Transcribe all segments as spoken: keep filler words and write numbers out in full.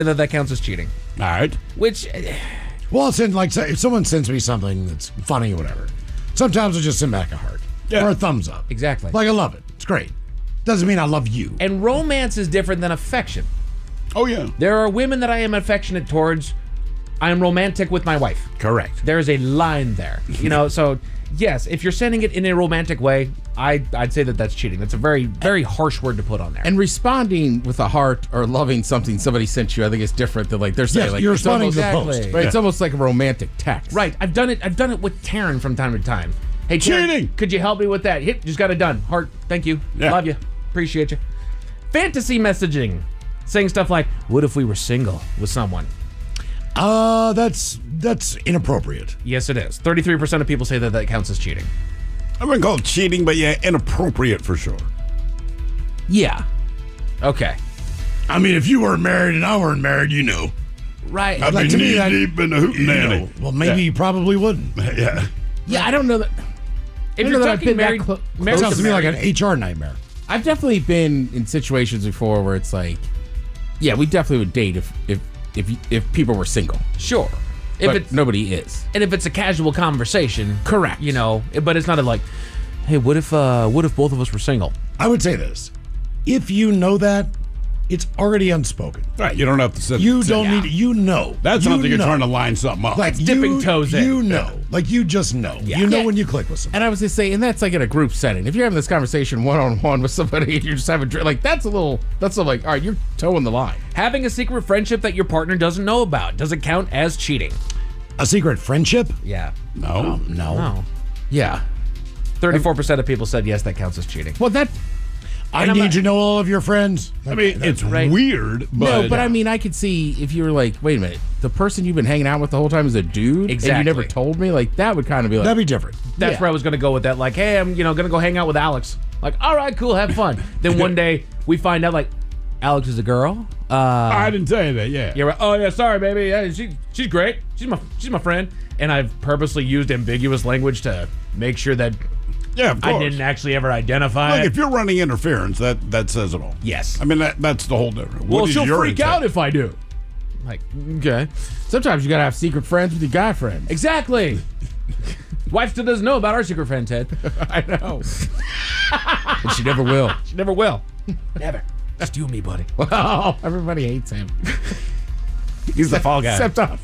that that counts as cheating. All right. Which, well, it's in, like, if someone sends me something that's funny or whatever, sometimes I'll just send back a heart Yeah. or a thumbs up. exactly. Like, I love it. It's great. Doesn't mean I love you. And romance is different than affection. Oh, yeah. There are women that I am affectionate towards. I am romantic with my wife. Correct. There's a line there. You know, so yes, if you're sending it in a romantic way, I, I'd say that that's cheating. That's a very, very harsh word to put on there. And responding with a heart or loving something somebody sent you, I think is different than like they're saying. Yes, like, you're it's responding almost, to the Exactly. post. right, it's almost like a romantic text. Right. I've done it. I've done it with Taryn from time to time. Hey, Taryn, Cheating. could you help me with that? Hit, just got it done. Heart. Thank you. Yeah. Love you. Appreciate you. Fantasy messaging, saying stuff like, "What if we were single with someone?" Uh, that's that's inappropriate. Yes, it is. Thirty-three percent of people say that that counts as cheating. I wouldn't call it cheating, but yeah, inappropriate for sure. Yeah. Okay. I mean, if you weren't married and I weren't married, you know. Right. I'd Like, be to me, knee that- deep in the hootenanny. You know, well, maybe you probably wouldn't. Yeah. Yeah, I don't know that. if I you're know that I've talking been that married, clo- married Sounds to me like married- an H R nightmare. I've definitely been in situations before where it's like, yeah, we definitely would date if if if if people were single. Sure. If But it's nobody is. and if it's a casual conversation, Correct. You know, but it's not a like, hey, what if uh, what if both of us were single? I would say this. If you know that, it's already unspoken. Right. You don't have to sit. You sit- don't need you know. That's you something you're know. trying to line something up. like dipping you, toes in. You know. Like you just know. You know Yeah. when you click with someone. And I was gonna say, and that's like in a group setting. If you're having this conversation one on one with somebody and you're just having drink, like that's a little, that's a, like, all right, you're towing the line. Having a secret friendship that your partner doesn't know about, does it count as cheating? A secret friendship? Yeah. no. No. No. Yeah. thirty-four percent of people said yes, that counts as cheating. Well, that I And I'm need not- to know all of your friends. I mean, it's right. weird, but no, but I mean, I could see if you were like, wait a minute, the person you've been hanging out with the whole time is a dude, and you Exactly. never told me. Like that would kind of be like, That'd be different. That's Yeah. where I was going to go with that. Like, hey, I'm you know going to go hang out with Alex. Like, all right, cool, have fun. Then one day we find out like Alex is a girl. Uh, I didn't tell you that. Yeah. yeah, right. Oh yeah, sorry, baby. Yeah, she she's great. She's my she's my friend. And I've purposely used ambiguous language to make sure that Yeah, of course. I didn't actually ever identify Like it. if you're running interference, that that says it all. Yes. I mean that that's the whole difference. Well, What is she'll your freak intent? out if I do. Like, okay, sometimes you gotta have secret friends with your guy friends. exactly. Wife still doesn't know about our secret friend, Ted. I know, but she never will. She never will. Never. Just you and me, buddy. Well, everybody hates him He's the fall guy. except us.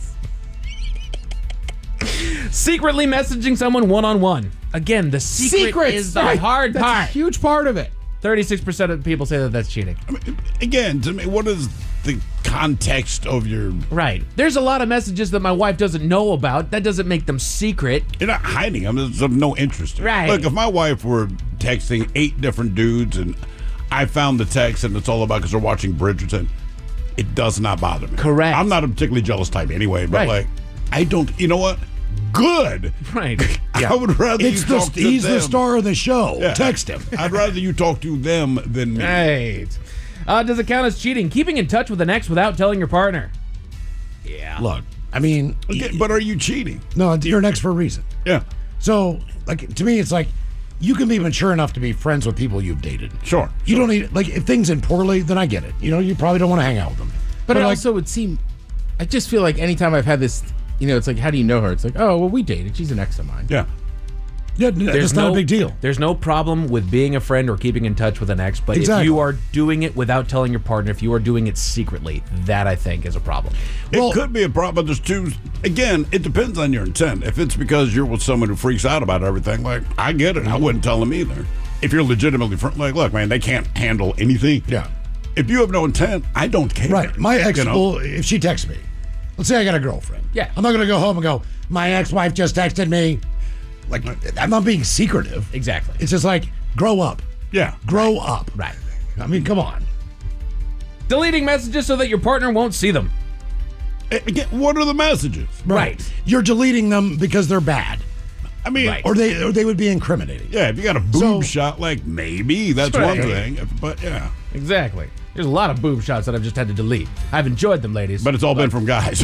Secretly messaging someone one-on-one. Again, the secret Secrets is the right. hard That's part. a huge part of it. thirty-six percent of people say that that's cheating. Again, to me, what is the context of your? Right. There's a lot of messages that my wife doesn't know about. That doesn't make them secret. You're not hiding them. It's of no interest. Right. Look, if my wife were texting eight different dudes and I found the text and it's all about because they're watching Bridgerton, it does not bother me. Correct. I'm not a particularly jealous type anyway, but Right. like, I don't. You know what? Good. Right. I would rather It's you the talk to he's them. the star of the show. Yeah. Text him. I'd rather you talk to them than me. Right. Uh, does it count as cheating? Keeping in touch with an ex without telling your partner. Yeah. Look, I mean, Okay, but are you cheating? no, you're next for a reason. Yeah. So, like, to me, it's like you can be mature enough to be friends with people you've dated. Sure. You don't need, like, if things end poorly, then I get it. You know, you probably don't want to hang out with them. But, it like, also would seem, I just feel like anytime I've had this, you know, it's like, how do you know her? It's like, oh, well, we dated. She's an ex of mine. Yeah. yeah, that's not no, a big deal. There's no problem with being a friend or keeping in touch with an ex, but if Exactly. you are doing it without telling your partner, if you are doing it secretly, that I think is a problem. It Well- could be a problem, but there's two. Again, it depends on your intent. If it's because you're with someone who freaks out about everything, like, I get it. I wouldn't tell them either. If you're legitimately, fr- like, look, man, they can't handle anything. Yeah. If you have no intent, I don't care. Right. My ex You know? will, if she texts me, let's say I got a girlfriend. Yeah. I'm not going to go home and go, my ex-wife just texted me. Like, I'm not being secretive. Exactly. It's just like, grow up. Yeah. Grow up. Right. I mean, come on. Deleting messages so that your partner won't see them. A- Again, what are the messages? Right. You're deleting them because they're bad. I mean, Right. Or they or they would be incriminating. yeah, if you got a boob So- shot, like, maybe that's Right. one thing. If- But yeah. Exactly. There's a lot of boob shots that I've just had to delete. I've enjoyed them, ladies. But it's all been from guys.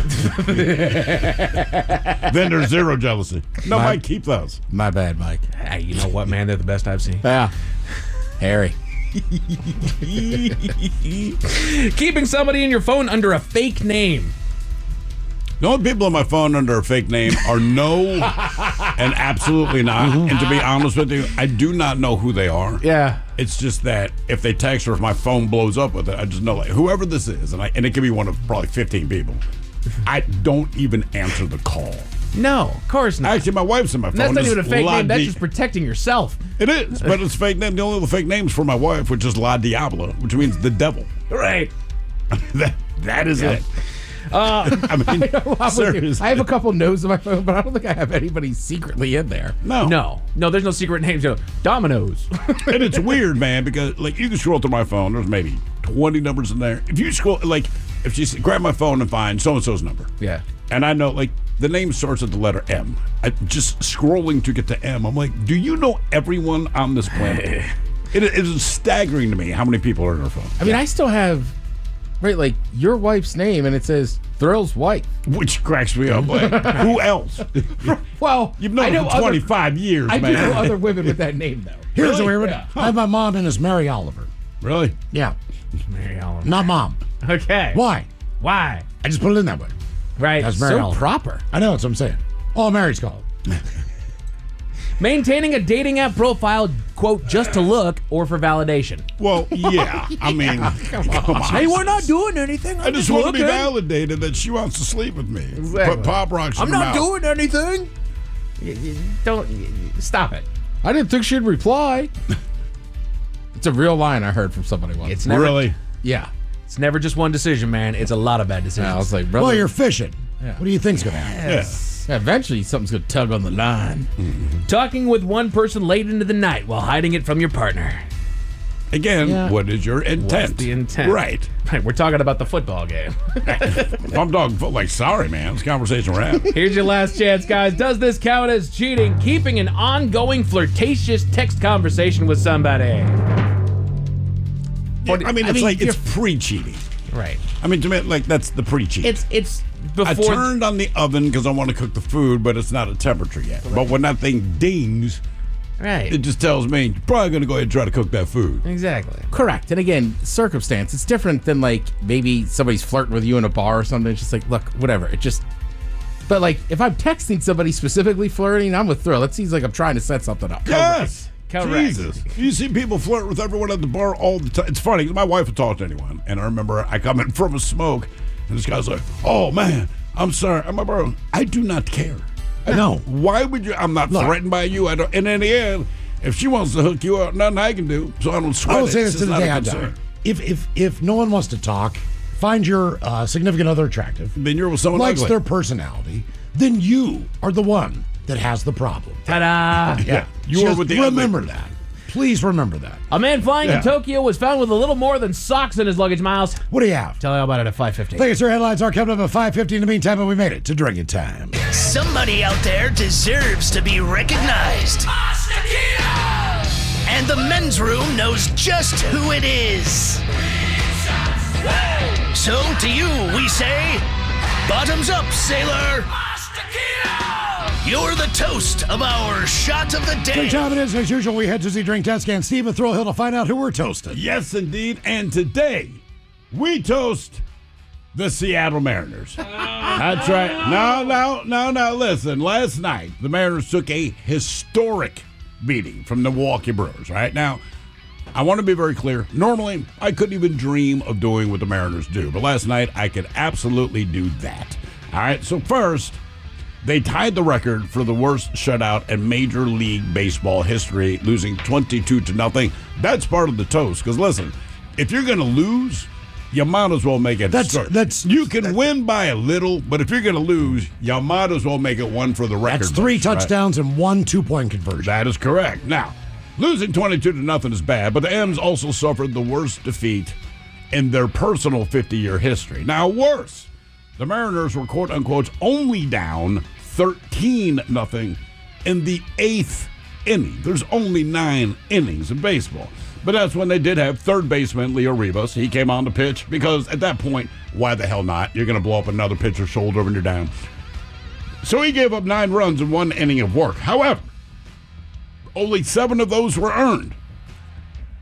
Then there's zero jealousy. No, Mike, keep those. My bad, Mike. Hey, you know what, man? They're the best I've seen. Yeah. Harry. Keeping somebody in your phone under a fake name. The only people on my phone under a fake name are no and absolutely not. Mm-hmm. And to be honest with you, I do not know who they are. Yeah. It's just that if they text or if my phone blows up with it, I just know like whoever this is, and I and it could be one of probably fifteen people. I don't even answer the call. No, of course not. Actually, my wife's in my phone. That's not It's even a fake La name. That's Di- just protecting yourself. It is, but it's fake name. The only other fake name's for my wife, which is La Diabla, which means the devil. Right. that that is it. Uh, I mean, I'm with you. seriously. I have a couple no's on my phone, but I don't think I have anybody secretly in there. No. no, no, there's no secret names. You know, Domino's. And it's weird, man, because like you can scroll through my phone. There's maybe twenty numbers in there. If you scroll, like, if you s- grab my phone and find so and so's number, Yeah. and I know like the name starts at the letter M. I just scrolling to get to M. I'm like, do you know everyone on this planet? it, it is staggering to me how many people are in our phone. I mean, I still have, right, like your wife's name, and it says Thrill's wife. Which cracks me up. Like, who else? Well, You've known I her know for other- twenty-five years, I do man. know other women with that name, though. Here's the Really? weird one. Yeah. I have my mom in as Mary Oliver. Really? Yeah, Mary Ellen. not mom. Okay. Why? Why? I just put it in that way. Right. That's Mary So Oliver. proper. I know, that's what I'm saying. All Mary's called. Maintaining a dating app profile, quote, just to look or for validation. Well, yeah. I mean, come on. Hey, we're not doing anything. I just want to be validated that she wants to sleep with me. Exactly. Put pop rocks in I'm her not mouth. doing anything. You- you don't you- you- stop it. I didn't think she'd reply. It's a real line I heard from somebody once. It's never. Really? yeah. It's never just one decision, man. It's a lot of bad decisions. And I was like, brother. Well, you're fishing. Yeah. What do you think's going to happen? Yeah. yeah, eventually something's going to tug on the line. Talking with one person late into the night while hiding it from your partner. Again, Yeah. what is your intent? What's the intent? Right. Right. We're talking about the football game. If I'm talking foot, like, sorry, man. This conversation we're having. Here's your last chance, guys. Does this count as cheating? Keeping an ongoing flirtatious text conversation with somebody. Yeah, I mean, I it's mean, like it's you're- pre-cheating. Right. I mean, to me, like that's the pre-cheat. It's it's I before. turned on the oven because I want to cook the food, but it's not a temperature yet. But when that thing dings, right. it just tells me you're probably going to go ahead and try to cook that food. Exactly. Correct. And again, circumstance. It's different than like maybe somebody's flirting with you in a bar or something. It's just like, look, whatever. It just. But like, if I'm texting somebody specifically flirting, I'm with Thrill. It seems like I'm trying to set something up. Yes. Correct. Jesus. You see people flirt with everyone at the bar all the time. It's funny. My wife would talk to anyone. And I remember I come in from a smoke, and this guy's like, oh, man, I'm sorry. I'm like, bro, I do not care. No. Why would you? I'm not Look. threatened by you. I don't. And in the end, if she wants to hook you up, nothing I can do. So I don't sweat I will it. say this It's to the not a day I concern. die. If, if, if no one wants to talk, find your uh, significant other attractive, Then you're with someone likes ugly. their personality, then you are the one that has the problem. Ta-da! Yeah. You Just are with the remember ugly. that. Please remember that. A man flying Yeah. in Tokyo was found with a little more than socks in his luggage, Miles. What do you have? Tell you all about it at five fifteen. Thank you, sir. Headlines are coming up at five fifty. In the meantime, and we made it to drinking time. Somebody out there deserves to be recognized. And the men's room knows just who it is. So to you, we say, bottoms up, sailor. You're the toast of our shot of the day. Drink time it is. As usual, we head to the drink test can. Steve and Thrill Hill to find out who we're toasting. Yes, indeed. And today, we toast the Seattle Mariners. That's right. No, no, no, no. Listen, last night, the Mariners took a historic beating from the Milwaukee Brewers, right? Now, I want to be very clear. Normally, I couldn't even dream of doing what the Mariners do. But last night, I could absolutely do that. All right, so first, they tied the record for the worst shutout in Major League Baseball history, losing twenty-two to nothing. That's part of the toast. Because listen, if you're going to lose, you might as well make it. That's- start. that's- you can win by a little, but if you're going to lose, you might as well make it one for the record. That's three books, right? touchdowns and one two-point conversion. That is correct. Now, losing twenty-two to nothing is bad, but the M's also suffered the worst defeat in their personal fifty-year history. Now, worse, the Mariners were quote-unquote only down thirteen nothing in the eighth inning. There's only nine innings in baseball. But that's when they did have third baseman Leo Rivas. He came on to pitch because at that point, why the hell not? You're going to blow up another pitcher's shoulder when you're down. So he gave up nine runs in one inning of work. However, only seven of those were earned.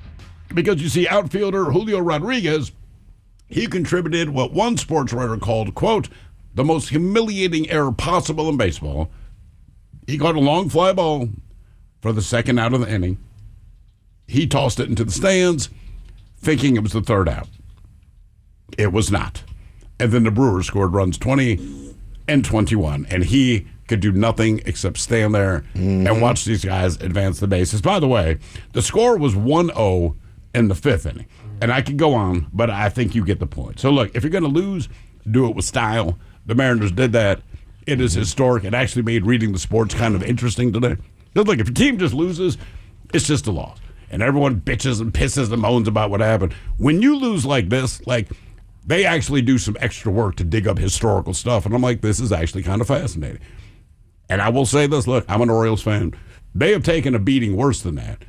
Because you see, outfielder Julio Rodriguez, he contributed what one sports writer called, quote, the most humiliating error possible in baseball. He caught a long fly ball for the second out of the inning. He tossed it into the stands, thinking it was the third out. It was not. And then the Brewers scored runs twenty and twenty-one, and he could do nothing except stand there mm. and watch these guys advance the bases. By the way, the score was one oh in the fifth inning. And I could go on, but I think you get the point. So, look, if you're going to lose, do it with style. The Mariners did that. It is historic. It actually made reading the sports kind of interesting today. Because, look, if your team just loses, it's just a loss. And everyone bitches and pisses and moans about what happened. When you lose like this, like, they actually do some extra work to dig up historical stuff. And I'm like, this is actually kind of fascinating. And I will say this, look, I'm an Orioles fan. They have taken a beating worse than that,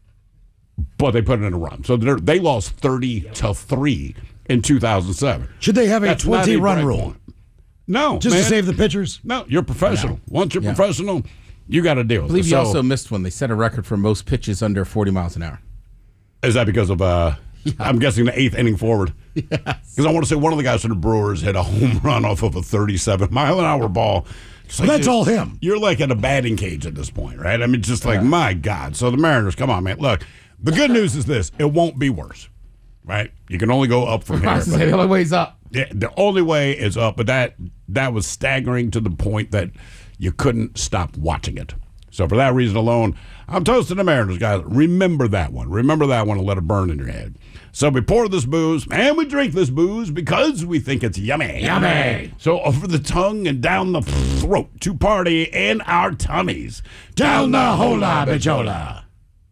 but they put it in a run. So they lost thirty to three in two thousand seven. Should they have a twenty-run rule? Point. No, just man. to save the pitchers? No, you're professional. No. Once you're yeah. professional, you got to deal with it. I believe it. you so, also missed one. They set a record for most pitches under forty miles an hour. Is that because of, uh, yeah. I'm guessing, the eighth inning forward? Yes. Because I want to say one of the guys from the Brewers hit a home run off of a thirty-seven mile an hour ball. So like, that's all him. You're like in a batting cage at this point, right? I mean, just like, yeah. my God. So the Mariners, come on, man. Look, the good news is this. It won't be worse, right? You can only go up from here. The only way's up. Yeah, the only way is up, but that that was staggering to the point that you couldn't stop watching it. So for that reason alone, I'm toasting the Mariners, guys. Remember that one. Remember that one and let it burn in your head. So we pour this booze, and we drink this booze because we think it's yummy. Yummy. So over the tongue and down the throat to party in our tummies. Down the hola bichola.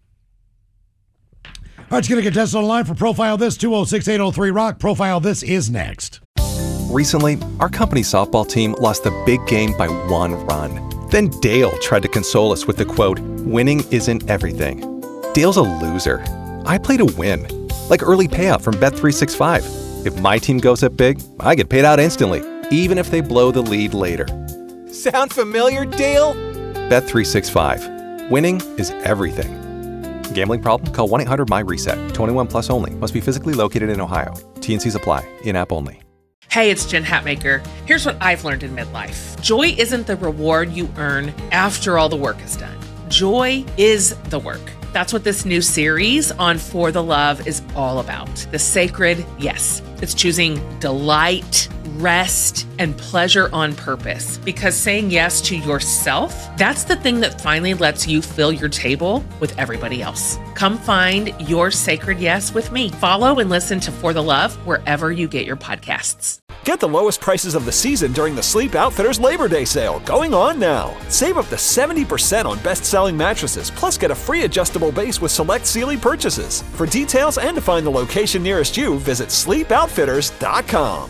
All right, you going to get tested online for Profile This, two oh six, eight oh three, rock. Profile This is next. Recently, our company softball team lost the big game by one run. Then Dale tried to console us with the quote, winning isn't everything. Dale's a loser. I play to win. Like early payout from Bet three sixty-five. If my team goes up big, I get paid out instantly, even if they blow the lead later. Sound familiar, Dale? Bet three sixty-five. Winning is everything. Gambling problem? Call one eight hundred my reset. twenty-one plus only. Must be physically located in Ohio. T and C's apply. In-app only. Hey, it's Jen Hatmaker. Here's what I've learned in midlife. Joy isn't the reward you earn after all the work is done. Joy is the work. That's what this new series on For the Love is all about. The sacred yes. It's choosing delight, rest, and pleasure on purpose. Because saying yes to yourself, that's the thing that finally lets you fill your table with everybody else. Come find your sacred yes with me. Follow and listen to For the Love wherever you get your podcasts. Get the lowest prices of the season during the Sleep Outfitters Labor Day sale, going on now. Save up to seventy percent on best-selling mattresses, plus get a free adjustable base with select Sealy purchases. For details and to find the location nearest you, visit sleep outfitters dot com.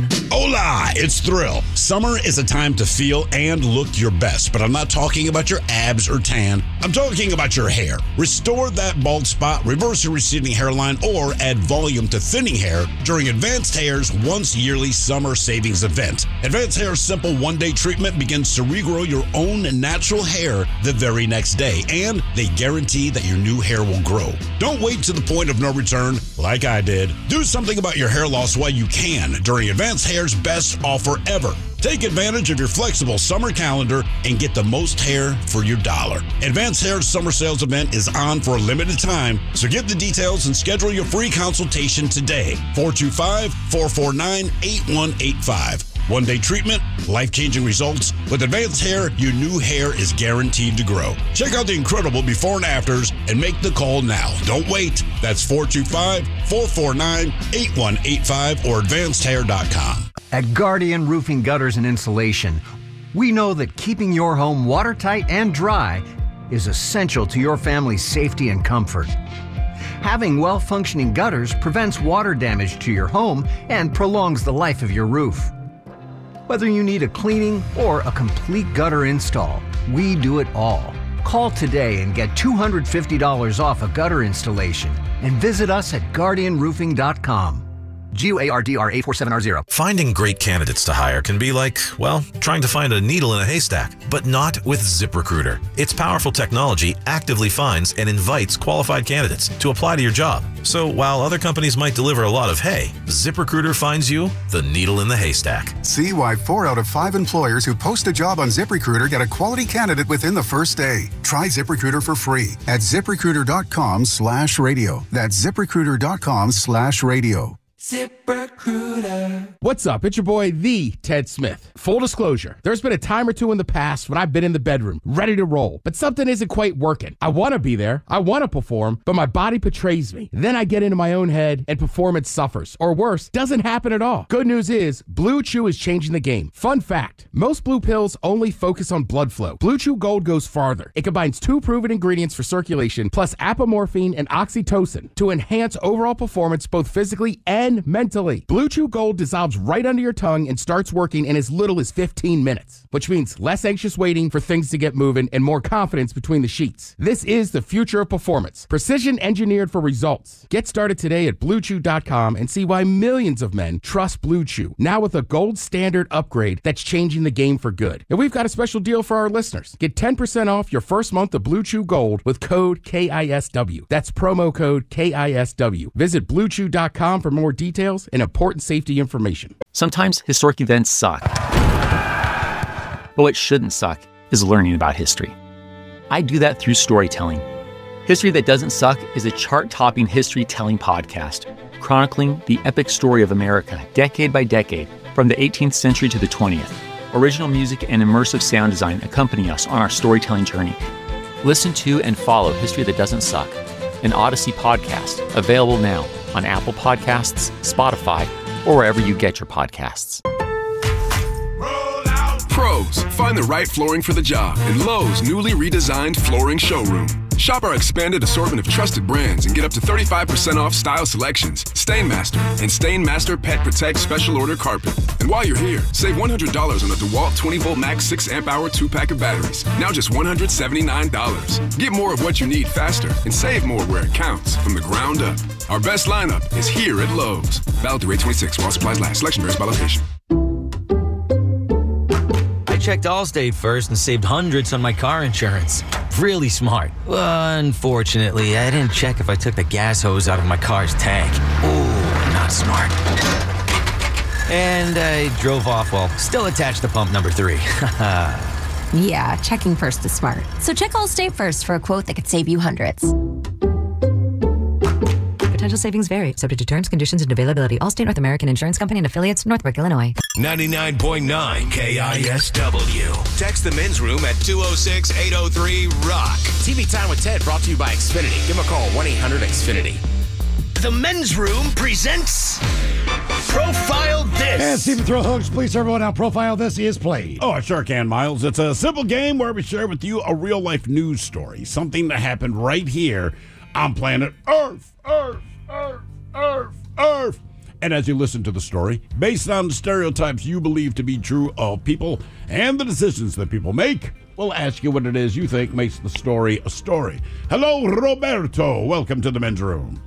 Hola, it's Thrill. Summer is a time to feel and look your best, but I'm not talking about your abs or tan. I'm talking about your hair. Restore that bald spot, reverse your receding hairline, or add volume to thinning hair during Advanced Hair's once yearly summer savings event. Advanced Hair's simple one-day treatment begins to regrow your own natural hair the very next day, and they guarantee that your new hair will grow. Don't wait to the point of no return like I did. Do something about your hair loss while you can during Advanced Hair's best offer ever. Take advantage of your flexible summer calendar and get the most hair for your dollar. Advanced Hair's summer sales event is on for a limited time, so get the details and schedule your free consultation today. four two five, four four nine, eight one eight five. One-day treatment, life-changing results. With Advanced Hair, your new hair is guaranteed to grow. Check out the incredible before and afters and make the call now. Don't wait. That's four two five, four four nine, eight one eight five or advanced hair dot com. At Guardian Roofing Gutters and Insulation, we know that keeping your home watertight and dry is essential to your family's safety and comfort. Having well-functioning gutters prevents water damage to your home and prolongs the life of your roof. Whether you need a cleaning or a complete gutter install, we do it all. Call today and get two hundred fifty dollars off a gutter installation and visit us at guardian roofing dot com. G U A R D R eight four seven R zero. Finding great candidates to hire can be like, well, trying to find a needle in a haystack, but not with ZipRecruiter. Its powerful technology actively finds and invites qualified candidates to apply to your job. So while other companies might deliver a lot of hay, ZipRecruiter finds you the needle in the haystack. See why four out of five employers who post a job on ZipRecruiter get a quality candidate within the first day. Try ZipRecruiter for free at ZipRecruiter.com slash radio. That's ZipRecruiter.com slash radio. ZipRecruiter. What's up? It's your boy, the Ted Smith. Full disclosure, there's been a time or two in the past when I've been in the bedroom, ready to roll, but something isn't quite working. I want to be there, I want to perform, but my body betrays me. Then I get into my own head and performance suffers, or worse, doesn't happen at all. Good news is, Blue Chew is changing the game. Fun fact, most blue pills only focus on blood flow. Blue Chew Gold goes farther. It combines two proven ingredients for circulation, plus apomorphine and oxytocin to enhance overall performance both physically and mentally. Blue Chew Gold dissolves right under your tongue and starts working in as little as fifteen minutes, which means less anxious waiting for things to get moving and more confidence between the sheets. This is the future of performance. Precision engineered for results. Get started today at blue chew dot com and see why millions of men trust Blue Chew, now with a gold standard upgrade that's changing the game for good. And we've got a special deal for our listeners. Get ten percent off your first month of Blue Chew Gold with code K I S W. That's promo code K I S W. Visit blue chew dot com for more details and important safety information. Sometimes historic events suck. But what shouldn't suck is learning about history. I do that through storytelling. History That Doesn't Suck is a chart-topping history-telling podcast chronicling the epic story of America decade by decade from the eighteenth century to the twentieth. Original music and immersive sound design accompany us on our storytelling journey. Listen to and follow History That Doesn't Suck, an Odyssey podcast, available now on Apple Podcasts, Spotify, or wherever you get your podcasts. Pros, find the right flooring for the job in Lowe's newly redesigned flooring showroom. Shop our expanded assortment of trusted brands and get up to thirty-five percent off style selections, Stainmaster, and Stainmaster Pet Protect Special Order Carpet. And while you're here, save one hundred dollars on a DeWalt twenty volt max six amp hour two pack of batteries. Now just one hundred seventy-nine dollars. Get more of what you need faster and save more where it counts from the ground up. Our best lineup is here at Lowe's. Valid through eight twenty-six while supplies last. Selection varies by location. I checked Allstate first and saved hundreds on my car insurance. Really smart. Unfortunately, I didn't check if I took the gas hose out of my car's tank. Ooh, not smart. And I drove off while still attached to pump number three. Yeah, checking first is smart. So check Allstate first for a quote that could save you hundreds. Potential savings vary, subject to terms, conditions, and availability. Allstate North American Insurance Company and affiliates, Northbrook, Illinois. ninety-nine point nine K I S W. Text the men's room at two oh six, eight oh three, rock. T V Time with Ted brought to you by Xfinity. Give them a call, one eight hundred X Finity. The men's room presents Profile This. And Stephen Thrill Hooks, please everyone now Profile This is played. Oh, I sure can, Miles. It's a simple game where we share with you a real-life news story, something that happened right here on planet Earth, Earth, Earth, Earth, Earth. And as you listen to the story, based on the stereotypes you believe to be true of people and the decisions that people make, we'll ask you what it is you think makes the story a story. Hello, Roberto. Welcome to the men's room.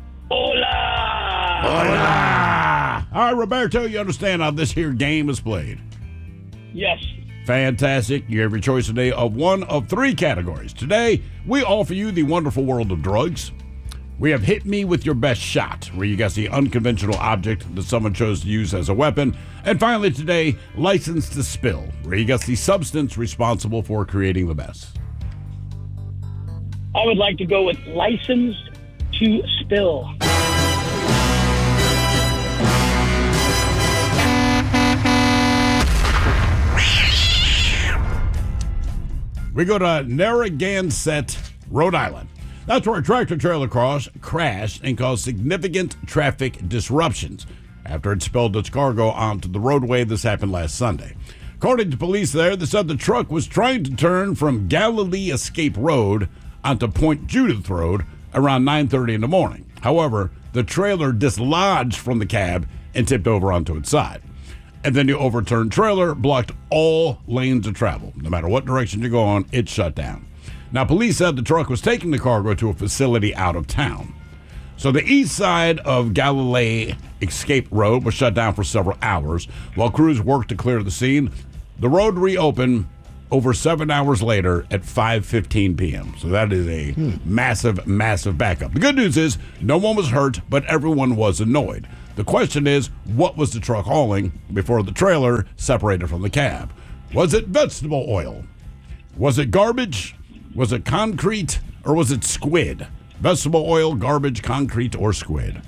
Hola! Hola! All right, Roberto, you understand how this here game is played? Yes. Fantastic. You have your choice today of one of three categories. Today, we offer you the wonderful world of drugs. We have Hit Me With Your Best Shot, where you got the unconventional object that someone chose to use as a weapon. And finally today, License to Spill, where you got the substance responsible for creating the mess. I would like to go with License to Spill. We go to Narragansett, Rhode Island. That's where a tractor-trailer cross crashed and caused significant traffic disruptions after it spilled its cargo onto the roadway. This happened last Sunday. According to police there, they said the truck was trying to turn from Galilee Escape Road onto Point Judith Road around nine thirty in the morning. However, the trailer dislodged from the cab and tipped over onto its side. And then the overturned trailer blocked all lanes of travel. No matter what direction you go on, it shut down. Now, police said the truck was taking the cargo to a facility out of town. So the east side of Galilee Escape Road was shut down for several hours while crews worked to clear the scene. The road reopened over seven hours later at five fifteen p.m. So that is a hmm. massive, massive backup. The good news is no one was hurt, but everyone was annoyed. The question is, what was the truck hauling before the trailer separated from the cab? Was it vegetable oil? Was it garbage? Was it concrete? Or was it squid? Vegetable oil, garbage, concrete, or squid?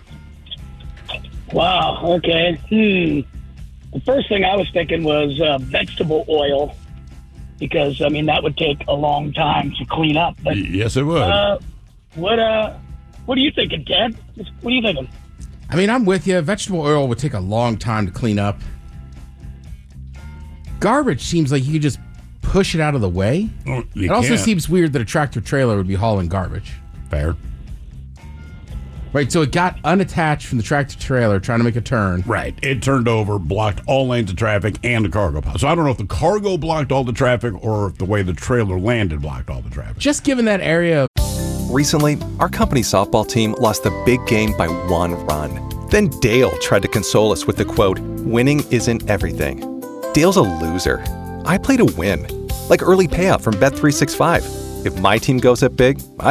Wow, okay. Hmm. The first thing I was thinking was uh, vegetable oil. Because, I mean, that would take a long time to clean up. But, yes, it would. Uh, what, uh, what are you thinking, Ted? What are you thinking? I mean, I'm with you. Vegetable oil would take a long time to clean up. Garbage seems like you could just push it out of the way. Well, it also can't. seems weird that a tractor trailer would be hauling garbage. Fair. Right, so it got unattached from the tractor trailer trying to make a turn. Right. It turned over, blocked all lanes of traffic and the cargo. So I don't know if the cargo blocked all the traffic or if the way the trailer landed blocked all the traffic. Just given that area. Recently, our company softball team lost the big game by one run. Then Dale tried to console us with the quote, "Winning isn't everything." Dale's a loser. I play to win. Like early payout from Bet three sixty-five. If my team goes up big, I